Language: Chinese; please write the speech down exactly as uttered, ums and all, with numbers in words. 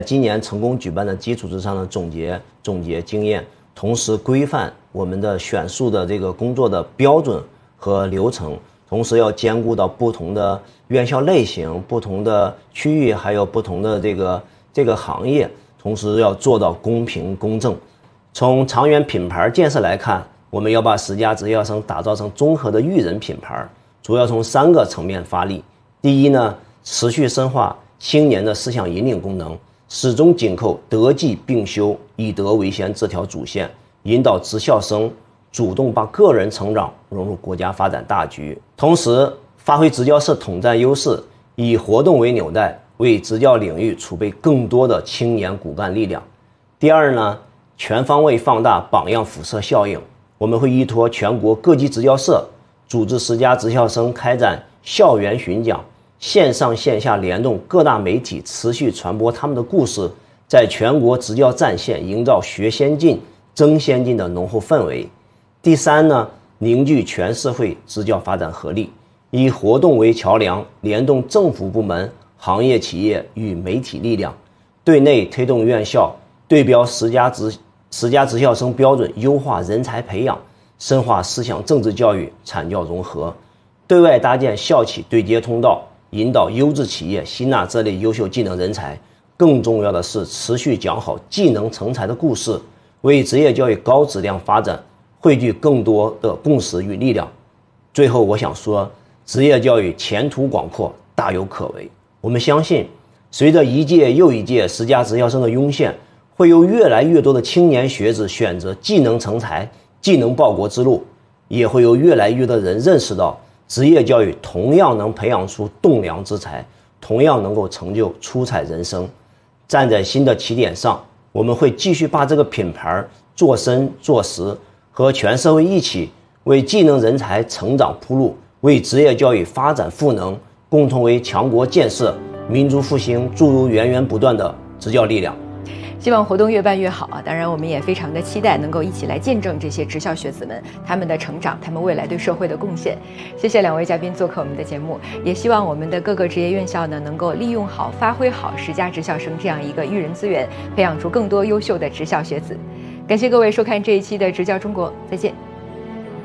今年成功举办的基础之上的总结总结经验，同时规范我们的选树的这个工作的标准和流程，同时要兼顾到不同的院校类型、不同的区域，还有不同的这个这个行业，同时要做到公平公正。从长远品牌建设来看，我们要把十佳职校生打造成综合的育人品牌，主要从三个层面发力。第一呢，持续深化青年的思想引领功能，始终紧扣德技并修、以德为先这条主线，引导职校生主动把个人成长融入国家发展大局，同时发挥职教社统战优势，以活动为纽带，为职教领域储备更多的青年骨干力量。第二呢，全方位放大榜样辐射效应，我们会依托全国各级职教社，组织十佳职校生开展校园巡讲，线上线下联动各大媒体，持续传播他们的故事，在全国职教战线营造学先进、争先进的浓厚氛围。第三呢，凝聚全社会职教发展合力，以活动为桥梁，联动政府部门、行业企业与媒体力量，对内推动院校对标十佳职十佳职校生标准，优化人才培养，深化思想政治教育产教融合；对外搭建校企对接通道，引导优质企业吸纳这类优秀技能人才。更重要的是，持续讲好技能成才的故事，为职业教育高质量发展汇聚更多的共识与力量。最后我想说，职业教育前途广阔，大有可为。我们相信，随着一届又一届十佳职校生的涌现，会有越来越多的青年学子选择技能成才、技能报国之路，也会有越来越多的人认识到，职业教育同样能培养出栋梁之才，同样能够成就出彩人生。站在新的起点上，我们会继续把这个品牌做深做实，和全社会一起为技能人才成长铺路，为职业教育发展赋能，共同为强国建设、民族复兴注入源源不断的职教力量。 希望活动越办越好啊！当然，我们也非常的期待能够一起来见证这些职校学子们他们的成长，他们未来对社会的贡献。谢谢两位嘉宾做客我们的节目，也希望我们的各个职业院校呢能够利用好、发挥好十佳职校生这样一个育人资源，培养出更多优秀的职校学子。感谢各位收看这一期的职教中国，再见。